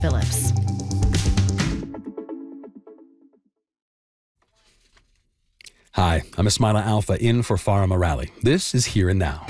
Phillips. Hi, I'm Ismaila Alfa in for Farah Morali. This is Here and Now.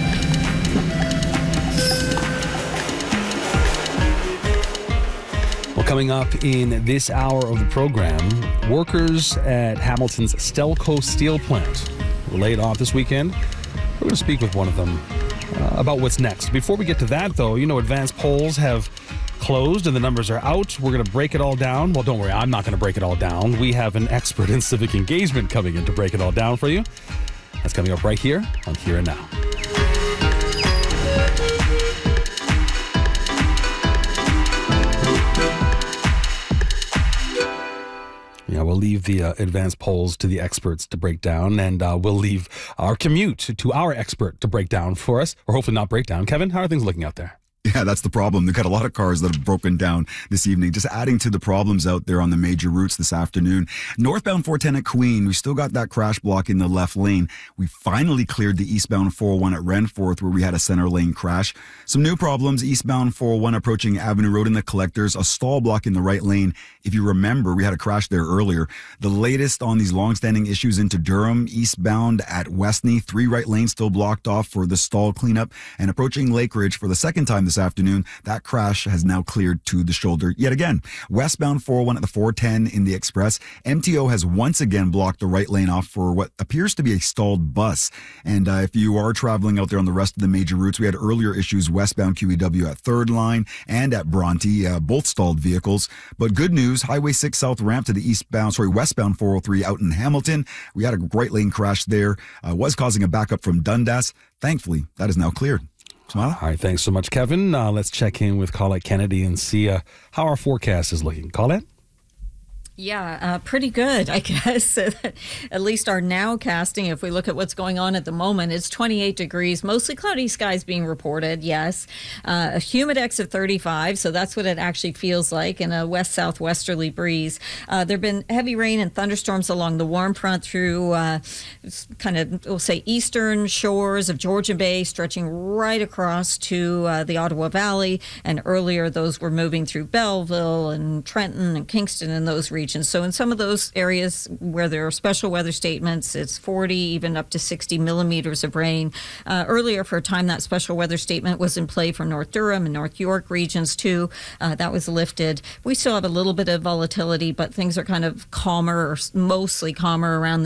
Well, coming up in this hour of the program, workers at Hamilton's Stelco Steel Plant were laid off this weekend. We're going to speak with one of them about what's next. Before we get to that, though, advanced polls have closed and the numbers are out. We're going to break it all down. Well, don't worry, I'm not going to break it all down. We have an expert in civic engagement coming in to break it all down for you. That's coming up right here on Here and Now. Yeah, we'll leave the advanced polls to the experts to break down, and we'll leave our commute to our expert to break down for us, or hopefully not break down. Kevin, how are things looking out there? Yeah, that's the problem. They've got a lot of cars that have broken down this evening, just adding to the problems out there on the major routes this afternoon. Northbound 410 at Queen, we still got that crash block in the left lane. We finally cleared the eastbound 401 at Renforth, where we had a center lane crash. Some new problems, eastbound 401 approaching Avenue Road in the collectors, a stall block in the right lane. If you remember, we had a crash there earlier. The latest on these long-standing issues into Durham, eastbound at Westney, 3 right lanes still blocked off for the stall cleanup. And approaching Lake Ridge for the second time this afternoon, that crash has now cleared to the shoulder yet again. Westbound 401 at the 410 in the Express, MTO has once again blocked the right lane off for what appears to be a stalled bus. And if you are traveling out there on the rest of the major routes, we had earlier issues westbound QEW at 3rd Line and at Bronte, both stalled vehicles. But good news, Highway 6 South ramp to the westbound 403 out in Hamilton. We had a right lane crash there, was causing a backup from Dundas. Thankfully, that is now cleared. All right, thanks so much, Kevin. Let's check in with Colette Kennedy and see how our forecast is looking. Colette? Yeah, pretty good, I guess. At least our nowcasting, if we look at what's going on at the moment, it's 28 degrees, mostly cloudy skies being reported, yes. A humidex of 35, so that's what it actually feels like, and a west-southwesterly breeze. There have been heavy rain and thunderstorms along the warm front through we'll say, eastern shores of Georgian Bay, stretching right across to the Ottawa Valley, and earlier those were moving through Belleville and Trenton and Kingston and those regions. So in some of those areas where there are special weather statements, it's 40, even up to 60 millimeters of rain. Earlier, for a time, that special weather statement was in play for North Durham and North York regions, too. That was lifted. We still have a little bit of volatility, but things are kind of calmer, or mostly calmer, around the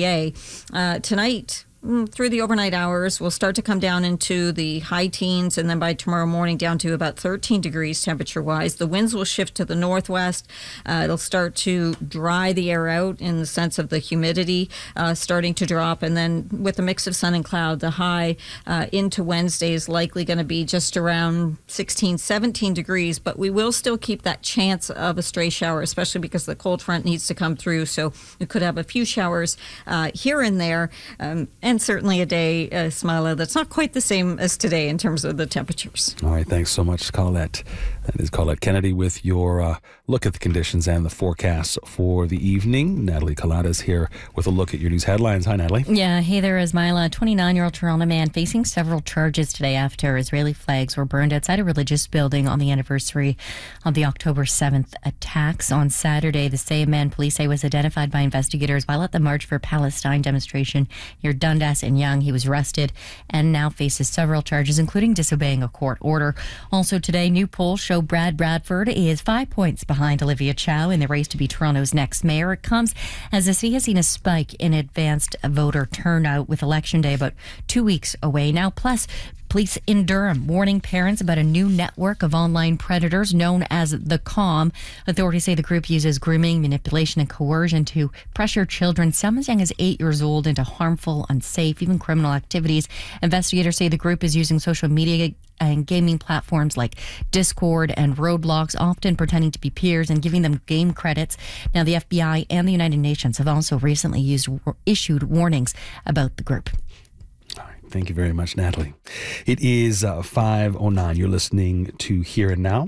GTA. Tonight, through the overnight hours, we'll start to come down into the high teens, and then by tomorrow morning down to about 13 degrees temperature-wise. The winds will shift to the northwest. It'll start to dry the air out in the sense of the humidity starting to drop, and then with a mix of sun and cloud, the high into Wednesday is likely going to be just around 16, 17 degrees, but we will still keep that chance of a stray shower, especially because the cold front needs to come through, so we could have a few showers here and there. And certainly a day, Ismaila, that's not quite the same as today in terms of the temperatures. All right, thanks so much, Colette. That is Colette Kennedy with your look at the conditions and the forecast for the evening. Natalie Collada is here with a look at your news headlines. Hi, Natalie. Yeah, hey there, Ismaila. A 29-year-old Toronto man facing several charges today after Israeli flags were burned outside a religious building on the anniversary of the October 7th attacks. On Saturday, the same man, police say, was identified by investigators while at the March for Palestine demonstration near Dundas and Yonge. He was arrested and now faces several charges, including disobeying a court order. Also today, new polls show Brad Bradford is 5 points behind Olivia Chow in the race to be Toronto's next mayor. It comes as the city has seen a spike in advanced voter turnout with Election Day about 2 weeks away now. Plus, police in Durham warning parents about a new network of online predators known as the COM. Authorities say the group uses grooming, manipulation, and coercion to pressure children, some as young as 8 years old, into harmful, unsafe, even criminal activities. Investigators say the group is using social media and gaming platforms like Discord and Roblox, often pretending to be peers and giving them game credits. Now, the FBI and the United Nations have also recently issued warnings about the group. Thank you very much, Natalie. It is 5:09. You're listening to Here and Now.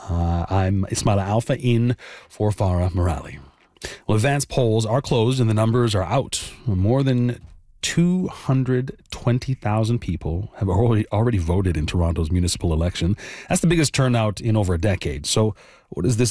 I'm Ismaila Alfa in for Farah Morali. Well, advanced polls are closed and the numbers are out. More than 220,000 people have already voted in Toronto's municipal election. That's the biggest turnout in over a decade. So what does this